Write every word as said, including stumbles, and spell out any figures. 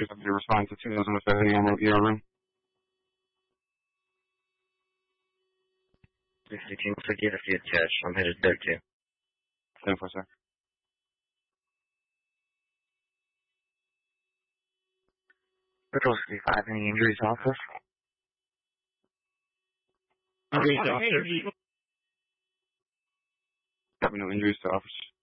Officers of your response to two thousand with any Emerald E R room. sixteen, forget if you attached. I'm headed there too. ten four, sir. Patrol sixty-five, any injuries, officer? Injuries to officers. Got no injuries to officers.